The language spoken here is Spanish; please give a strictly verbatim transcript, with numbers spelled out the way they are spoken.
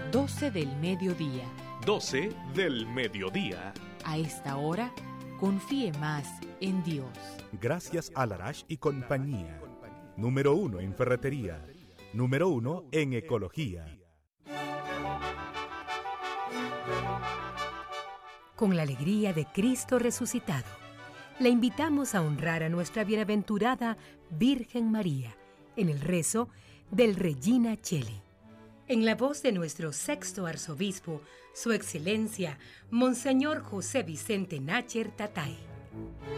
doce del mediodía. doce del mediodía. A esta hora, confíe más en Dios. Gracias a Larash y compañía. Número uno en ferretería. Número uno en ecología. Con la alegría de Cristo resucitado, le invitamos a honrar a nuestra bienaventurada Virgen María en el rezo del Regina Coeli. En la voz de nuestro sexto arzobispo, Su Excelencia, Monseñor José Vicente Nácher Tatay.